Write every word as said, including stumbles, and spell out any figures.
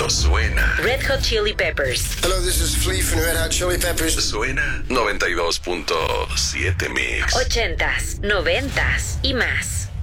Esto suena. Red Hot Chili Peppers. Hello, this is Flea from Red Hot Chili Peppers. Suena noventa y dos punto siete Mix. Ochentas, noventas y más.